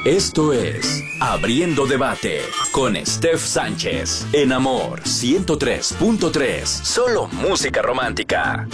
Esto es Abriendo Debate con Steph Sánchez en Amor 103.3. Solo música romántica.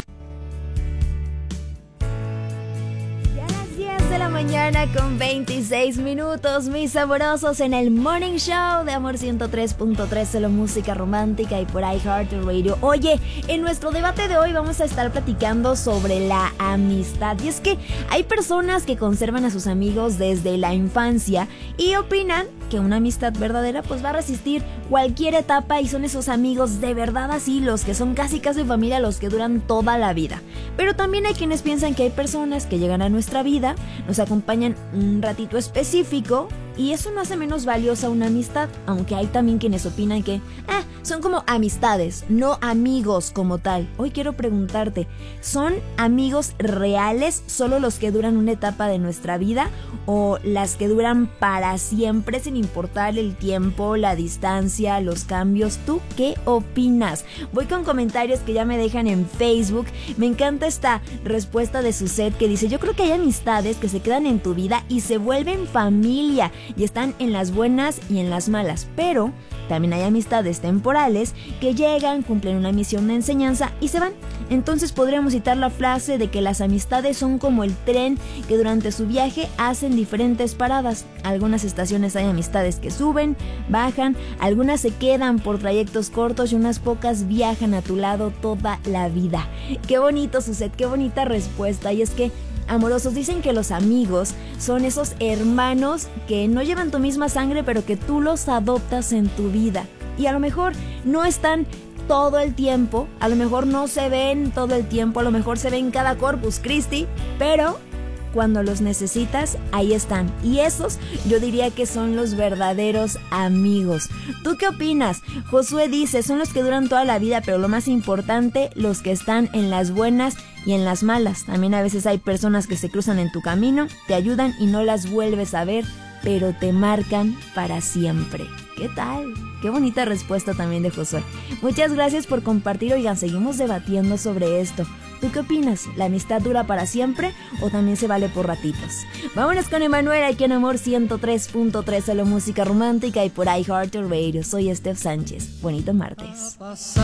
De la mañana con 26 minutos, mis saborosos, en el Morning Show de Amor 103.3, solo música romántica y por iHeartRadio. Oye, en nuestro debate de hoy vamos a estar platicando sobre la amistad. Y es que hay personas que conservan a sus amigos desde la infancia y opinan que una amistad verdadera pues va a resistir cualquier etapa, y son esos amigos de verdad así, los que son casi familia, los que duran toda la vida. Pero también hay quienes piensan que hay personas que llegan a nuestra vida, nos acompañan un ratito específico, y eso no hace menos valiosa una amistad, aunque hay también quienes opinan que son como amistades, no amigos como tal. Hoy quiero preguntarte, ¿son amigos reales solo los que duran una etapa de nuestra vida, o las que duran para siempre sin importar el tiempo, la distancia, los cambios? ¿Tú qué opinas? Voy con comentarios que ya me dejan en Facebook. Me encanta esta respuesta de Suset, que dice: yo creo que hay amistades que se quedan en tu vida y se vuelven familia, y están en las buenas y en las malas, pero también hay amistades temporales que llegan, cumplen una misión de enseñanza y se van. Entonces podríamos citar la frase de que las amistades son como el tren que durante su viaje hacen diferentes paradas. Algunas estaciones hay amistades que suben, bajan, algunas se quedan por trayectos cortos y unas pocas viajan a tu lado toda la vida. Qué bonito, Suset, qué bonita respuesta. Y es que, amorosos, dicen que los amigos son esos hermanos que no llevan tu misma sangre, pero que tú los adoptas en tu vida. Y a lo mejor no están todo el tiempo, a lo mejor no se ven todo el tiempo, a lo mejor se ven cada Corpus Christi, pero cuando los necesitas, ahí están. Y esos yo diría que son los verdaderos amigos. ¿Tú qué opinas? Josué dice: son los que duran toda la vida, pero lo más importante, los que están en las buenas y en las malas. También a veces hay personas que se cruzan en tu camino, te ayudan y no las vuelves a ver, pero te marcan para siempre. ¿Qué tal? Qué bonita respuesta también de Josué. Muchas gracias por compartir. Oigan, seguimos debatiendo sobre esto. ¿Tú qué opinas? ¿La amistad dura para siempre o también se vale por ratitos? Vámonos con Emanuel aquí en Amor 103.3, solo música romántica y por iHeartRadio. Soy Steph Sánchez. Bonito martes.